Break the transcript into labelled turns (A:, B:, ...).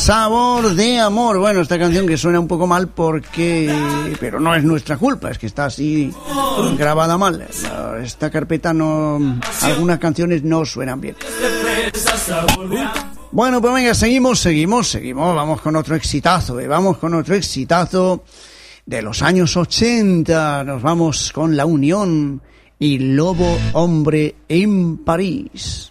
A: Sabor de amor. Bueno, esta canción que suena un poco mal pero no es nuestra culpa, es que está así grabada mal. Esta carpeta algunas canciones no suenan bien. Bueno, pues venga, seguimos. Vamos con otro exitazo, de los años 80. Nos vamos con La Unión y Lobo Hombre en París.